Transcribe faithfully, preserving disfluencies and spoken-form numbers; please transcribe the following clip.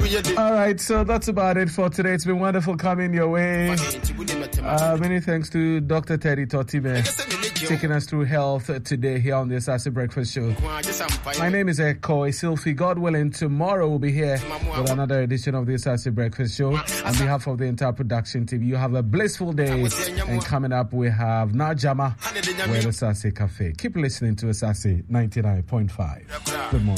All right, so that's about it for today. It's been wonderful coming your way. Uh, many thanks to Doctor Teddy Totime taking us through health today here on the Asase Breakfast Show. My name is Eko Isilfi. God willing, tomorrow we'll be here with another edition of the Asase Breakfast Show. On behalf of the entire production team, you have a blissful day. And coming up, we have Najama with Asase Cafe. Keep listening to Asase ninety-nine point five. Good morning.